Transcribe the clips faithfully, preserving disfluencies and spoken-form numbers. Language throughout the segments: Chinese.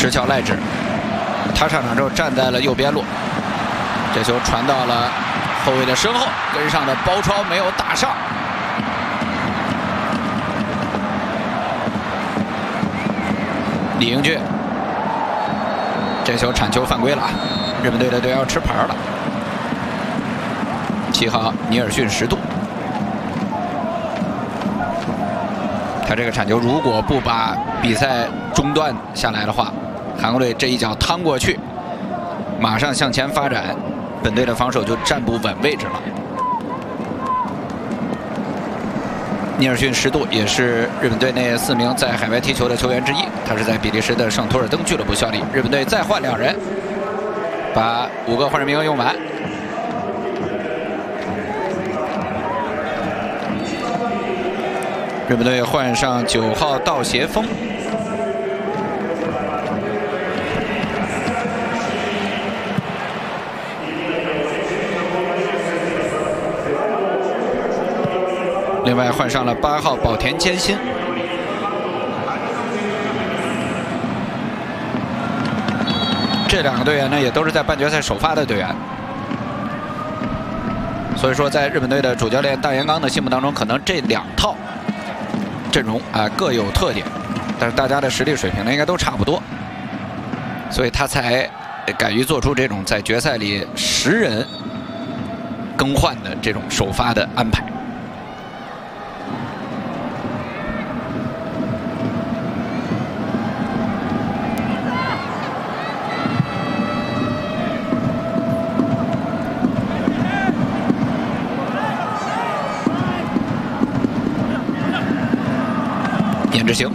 石桥赖志，他上场之后站在了右边路，这球传到了后卫的身后，跟上的包抄没有打上。李英俊，这球铲球犯规了，日本队的队要吃牌了。七号尼尔逊十度，他这个铲球如果不把比赛中断下来的话，韩国队这一脚趟过去，马上向前发展，本队的防守就站不稳位置了。尼尔逊十度也是日本队那四名在海外踢球的球员之一，他是在比利时的圣托尔登俱乐部效力。日本队再换两人，把五个换人名额用完。日本队换上九号道协锋，另外换上了八号保田艰辛。这两个队员呢，也都是在半决赛首发的队员。所以说，在日本队的主教练大岩刚的心目当中，可能这两套阵容啊、呃、各有特点，但是大家的实力水平呢应该都差不多，所以他才敢于做出这种在决赛里十人更换的这种首发的安排。严之行，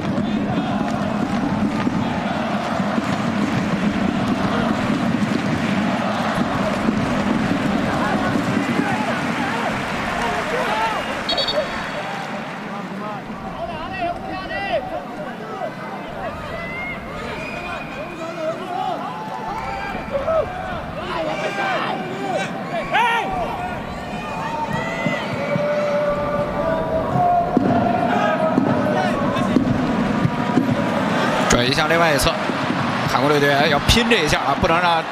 转移向另外一侧，韩国队队员要拼这一下啊，不能让